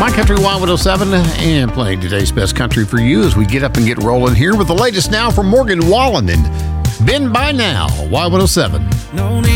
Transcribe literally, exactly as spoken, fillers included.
My Country Y one oh seven, and playing today's best country for you as we get up and get rolling here with the latest now from Morgan Wallen and Ben By Now, Y one oh seven.